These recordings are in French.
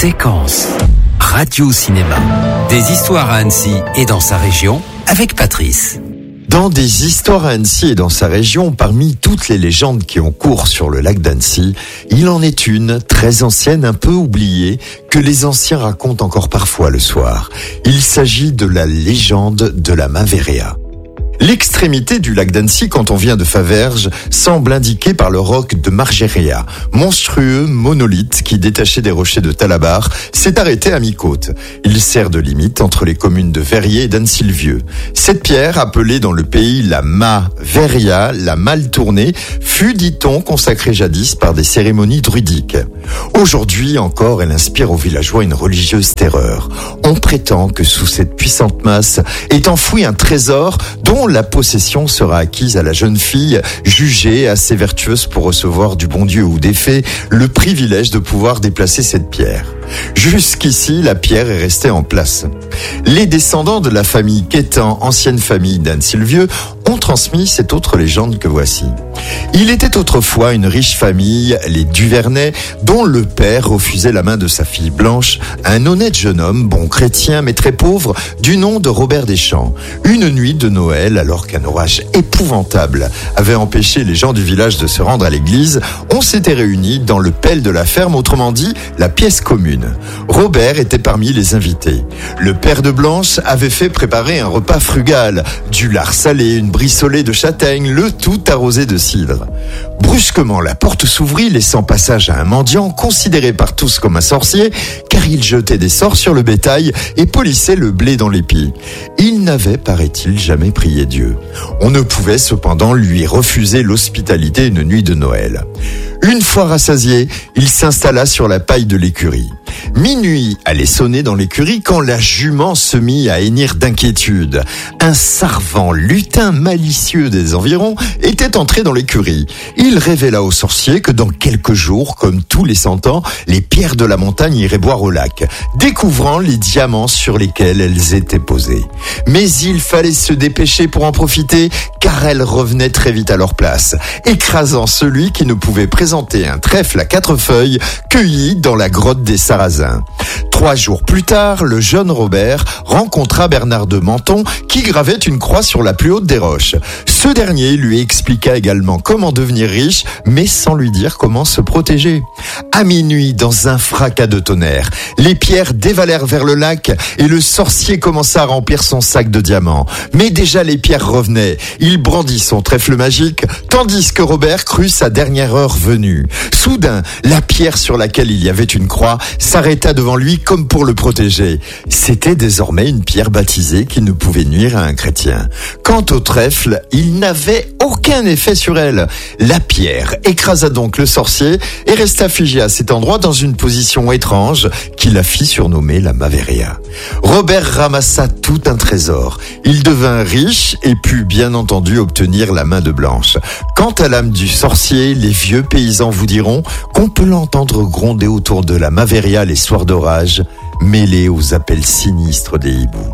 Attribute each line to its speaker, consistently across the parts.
Speaker 1: Séquence Radio-Cinéma. Des histoires à Annecy et dans sa région avec Patrice.
Speaker 2: Dans des histoires à Annecy et dans sa région, parmi toutes les légendes qui ont cours sur le lac d'Annecy, il en est une, très ancienne, un peu oubliée, que les anciens racontent encore parfois le soir. Il s'agit de la légende de la Maveria. L'extrémité du lac d'Annecy, quand on vient de Faverges, semble indiquée par le roc de Margeria, monstrueux monolithe qui, détaché des rochers de Talabar, s'est arrêté à mi-côte. Il sert de limite entre les communes de Verrier et d'Annecy-le-Vieux. Cette pierre, appelée dans le pays la Maveria, la mal tournée, fut, dit-on, consacrée jadis par des cérémonies druidiques. Aujourd'hui encore, elle inspire aux villageois une religieuse terreur. On prétend que sous cette puissante masse est enfoui un trésor dont la possession sera acquise à la jeune fille, jugée assez vertueuse pour recevoir du bon Dieu ou des fées, le privilège de pouvoir déplacer cette pierre. Jusqu'ici, la pierre est restée en place. Les descendants de la famille Quétan, ancienne famille d'Annecy-le-Vieux, ont transmis cette autre légende que voici. Il était autrefois une riche famille, les Duvernay, dont le père refusait la main de sa fille Blanche, un honnête jeune homme, bon chrétien mais très pauvre, du nom de Robert Deschamps. Une nuit de Noël, alors qu'un orage épouvantable avait empêché les gens du village de se rendre à l'église, on s'était réunis dans le pelle de la ferme, autrement dit, la pièce commune. Robert était parmi les invités. Le père de Blanche avait fait préparer un repas frugal, du lard salé, une brissolée de châtaigne, le tout arrosé de cidre. Brusquement, la porte s'ouvrit, laissant passage à un mendiant considéré par tous comme un sorcier, car il jetait des sorts sur le bétail et polissait le blé dans l'épi. Il n'avait, paraît-il, jamais prié Dieu. On ne pouvait cependant lui refuser l'hospitalité une nuit de Noël. Une fois rassasié, il s'installa sur la paille de l'écurie. Minuit allait sonner dans l'écurie quand la jument se mit à hennir d'inquiétude. Un sarvant lutin malicieux des environs était entré dans l'écurie. Il révéla au sorcier que dans quelques jours, comme tous les 100 ans, les pierres de la montagne iraient boire au lac, découvrant les diamants sur lesquels elles étaient posées. Mais il fallait se dépêcher pour en profiter, car elles revenaient très vite à leur place, écrasant celui qui ne pouvait présenter un trèfle à 4 feuilles cueilli dans la grotte des Sarrasins. 3 jours plus tard, le jeune Robert rencontra Bernard de Menton qui gravait une croix sur la plus haute des roches. Ce dernier lui expliqua également comment devenir riche, mais sans lui dire comment se protéger. À minuit, dans un fracas de tonnerre, les pierres dévalèrent vers le lac et le sorcier commença à remplir son sac de diamants. Mais déjà les pierres revenaient. Il brandit son trèfle magique, tandis que Robert crut sa dernière heure venue. Soudain, la pierre sur laquelle il y avait une croix s'arrêta devant lui comme pour le protéger. C'était désormais une pierre baptisée qui ne pouvait nuire à un chrétien. Quant au trèfle, il n'avait aucun effet sur elle. La pierre écrasa donc le sorcier et resta figé à cet endroit dans une position étrange qui la fit surnommer la Maveria. Robert ramassa tout un trésor. Il devint riche et put bien entendu obtenir la main de Blanche. Quant à l'âme du sorcier, les vieux paysans vous diront qu'on peut l'entendre gronder autour de la Maveria les soirs d'orage, mêlés aux appels sinistres des hiboux.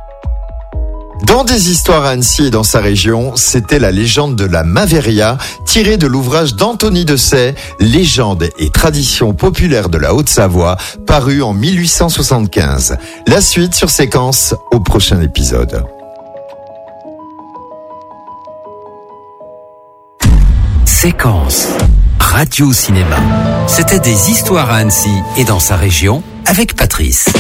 Speaker 2: Dans des histoires à Annecy et dans sa région, c'était la légende de la Maveria, tirée de l'ouvrage d'Anthony Dessay, Légendes et traditions populaires de la Haute-Savoie, paru en 1875. La suite sur Séquence au prochain épisode.
Speaker 1: Séquence Radio-Cinéma. C'était des histoires à Annecy et dans sa région avec Patrice.